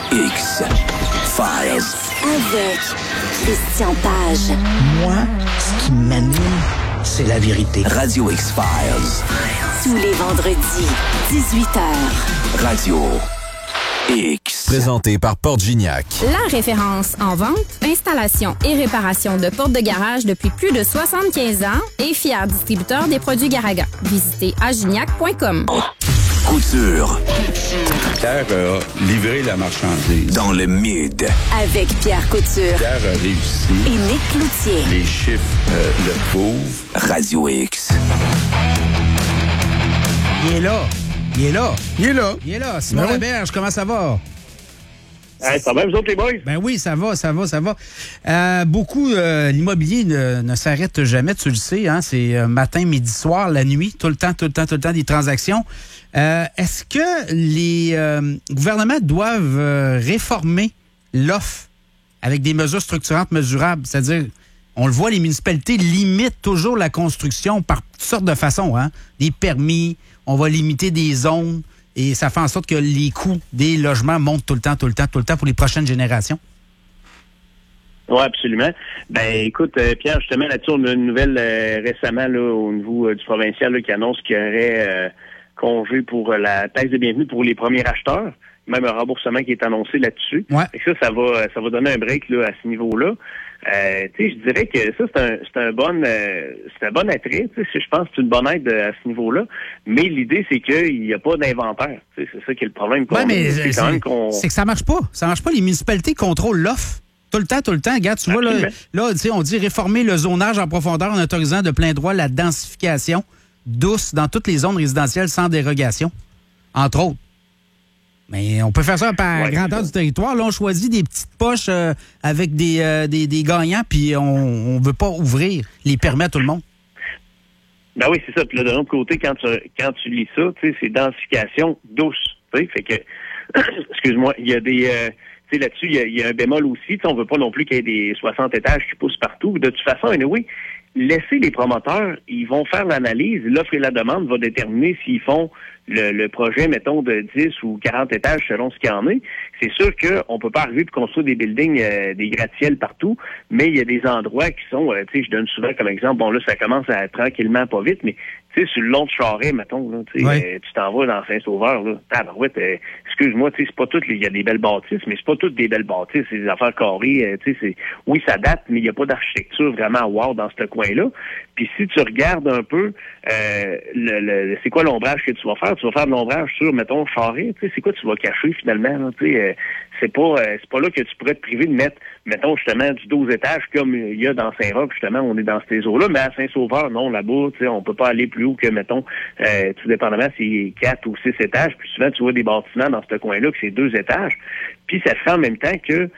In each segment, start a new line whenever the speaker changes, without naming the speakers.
X-Files.
Avec Christian Page.
Moi, ce qui m'anime, c'est la vérité.
Radio X-Files.
Tous les vendredis, 18h.
Radio X.
Présenté par Porte Gignac.
La référence en vente, installation et réparation de portes de garage depuis plus de 75 ans et fier distributeur des produits Garaga. Visitez agignac.com.
Couture.
Pierre a livré la marchandise.
Dans le mid.
Avec Pierre Couture.
Pierre a réussi.
Et Nick Cloutier.
Les chiffres le prouvent.
Radio X.
Il est là. Il est là.
Il est là.
Il est là. Simon Laberge, comment ça va?
Ça va, vous autres, les boys?
Ben oui, ça va. Beaucoup, l'immobilier ne s'arrête jamais, tu le sais, hein? C'est matin, midi, soir, la nuit, tout le temps, des transactions. Est-ce que les gouvernements doivent réformer l'offre avec des mesures structurantes mesurables? C'est-à-dire, on le voit, les municipalités limitent toujours la construction par toutes sortes de façons, hein? Des permis, on va limiter des zones. Et ça fait en sorte que les coûts des logements montent tout le temps pour les prochaines générations.
Oui, absolument. Ben, écoute, Pierre, justement, là-dessus, on a une nouvelle récemment là, au niveau du provincial là, qui annonce qu'il y aurait congé pour la taxe de bienvenue pour les premiers acheteurs. Même un remboursement qui est annoncé là-dessus. Ouais. Et ça va donner un break là, à ce niveau-là. Je dirais que ça, c'est un bon attrait. Je pense que c'est une bonne aide à ce niveau-là. Mais l'idée, c'est qu'il n'y a pas d'inventaire. C'est ça qui est le problème.
Oui, mais c'est que ça marche pas. Ça marche pas. Les municipalités contrôlent l'offre. Tout le temps. Regarde, tu vois, là on dit réformer le zonage en profondeur en autorisant de plein droit la densification douce dans toutes les zones résidentielles sans dérogation, entre autres. Mais on peut faire ça par grandeur du territoire. Là, on choisit des petites poches avec des gagnants, puis on veut pas ouvrir les permis à tout le monde.
Ben oui, c'est ça. Puis là, de l'autre côté, quand tu lis ça, c'est densification douce. Fait que, excuse-moi, il y a des... là-dessus, il y a un bémol aussi. On veut pas non plus qu'il y ait des 60 étages qui poussent partout. De toute façon, anyway, laissez les promoteurs, ils vont faire l'analyse. L'offre et la demande va déterminer s'ils font le projet, mettons, de 10 ou 40 étages selon ce qu'il y en est. C'est sûr qu'on peut pas arriver pour construire des buildings, des gratte-ciels partout, mais il y a des endroits qui sont, je donne souvent comme exemple, bon là, ça commence à tranquillement, pas vite, mais sur le long de Charest, mettons, là, tu t'en vas dans Saint-Sauveur, là, excuse-moi, c'est pas toutes, il y a des belles bâtisses, mais c'est pas toutes des belles bâtisses, c'est des affaires carrées, oui, ça date, mais il n'y a pas d'architecture vraiment wow dans ce coin-là. Puis si tu regardes un peu, c'est quoi l'ombrage que tu vas faire? Tu vas faire de l'ombrage sur, mettons, Charest, c'est quoi tu vas cacher finalement, là, c'est pas là que tu pourrais te priver de mettre, mettons, justement, du 12 étages comme il y a dans Saint-Roch, justement, on est dans ces eaux-là, mais à Saint-Sauveur, non, là-bas, on peut pas aller plus haut que, mettons, tout dépendamment, c'est 4 ou 6 étages, puis souvent, tu vois des bâtiments dans ce coin-là que c'est 2 étages, puis ça fait en même temps que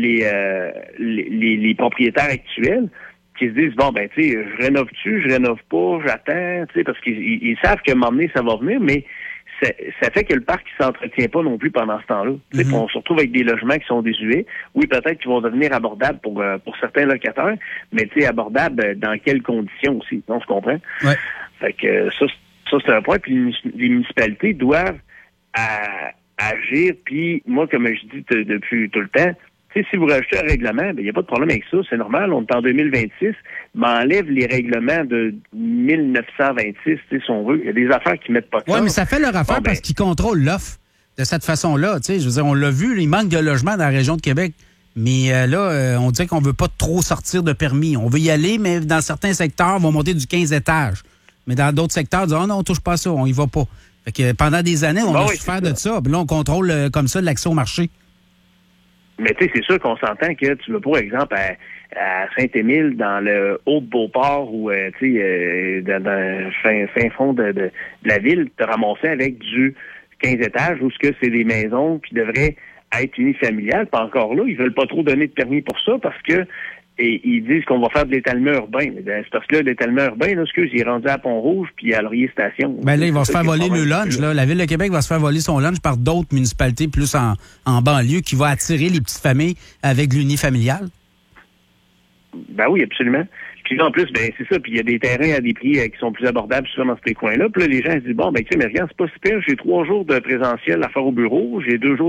les propriétaires actuels qui se disent, bon, ben, je rénove-tu, je rénove pas, j'attends, parce qu'ils savent qu'à un moment donné, ça va venir, mais ça fait que le parc ne s'entretient pas non plus pendant ce temps-là. Mm-hmm. On se retrouve avec des logements qui sont désuets. Oui, peut-être qu'ils vont devenir abordables pour certains locataires, mais abordables dans quelles conditions aussi? On se comprend? Ouais. Fait que ça c'est un point. Puis les municipalités doivent agir. Puis moi, comme je dis depuis tout le temps, si vous rajoutez un règlement, il n'y a pas de problème avec ça, c'est normal, on est en 2026, mais enlève les règlements de 1926, si on veut. Il y a des affaires qui mettent pas de
Oui, mais ça fait leur affaire parce qu'ils contrôlent l'offre de cette façon-là. Je veux dire, on l'a vu, il manque de logements dans la région de Québec. Mais on dirait qu'on veut pas trop sortir de permis. On veut y aller, mais dans certains secteurs, on va monter du 15 étages. Mais dans d'autres secteurs, on dit « non, on touche pas à ça, on y va pas ». Fait que pendant des années, on a souffert de ça. Puis là, on contrôle comme ça l'accès au marché.
Mais c'est sûr qu'on s'entend que tu veux, par exemple, à Saint-Émile, dans le Haut-Beauport ou dans le fin fond de la ville, te ramasser avec du 15 étages où c'est des maisons qui devraient être unifamiliales. Pas encore là, ils veulent pas trop donner de permis pour ça parce que ils disent qu'on va faire de l'étalement urbain. C'est parce que là, l'étalement urbain, là, il est rendu à Pont-Rouge puis à Laurier-Station.
Ben là, il va se faire voler le lunch. Là. La Ville de Québec va se faire voler son lunch par d'autres municipalités plus en banlieue qui va attirer les petites familles avec de l'unifamilial.
Ben oui, absolument. Puis là, en plus, ben c'est ça. Puis il y a des terrains à des prix qui sont plus abordables souvent dans ces coins-là. Puis là, les gens se disent, bon, ben tu sais, mais regarde, c'est pas super. J'ai 3 jours de présentiel à faire au bureau. J'ai 2 jours